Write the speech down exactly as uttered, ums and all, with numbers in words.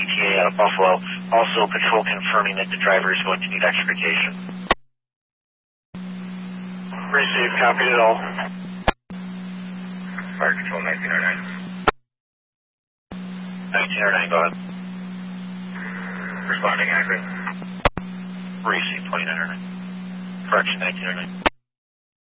T A out of Buffalo. Also, patrol confirming that the driver is going to need extrication. Received, copied it all. Fire Control nineteen oh nine. nineteen oh nine, go ahead. Responding accurate. Received twenty-nine oh nine. Correction nineteen oh nine.